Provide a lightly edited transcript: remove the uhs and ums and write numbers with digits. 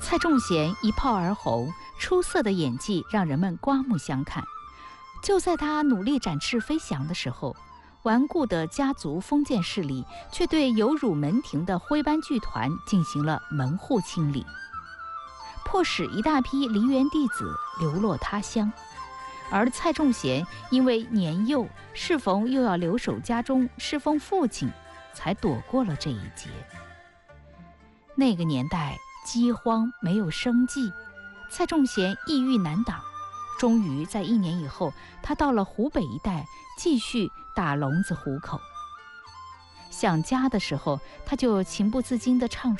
蔡仲贤一炮而红，出色的演技让人们刮目相看。就在他努力展翅飞翔的时候，顽固的家族封建势力却对有辱门庭的徽班剧团进行了门户清理，迫使一大批梨园弟子流落他乡。而蔡仲贤因为年幼，适逢又要留守家中侍奉父亲，才躲过了这一劫。那个年代饥荒没有生计，蔡仲贤抑郁难挡，终于在1年以后，他到了湖北一带继续打笼子糊口。想家的时候，他就情不自禁地唱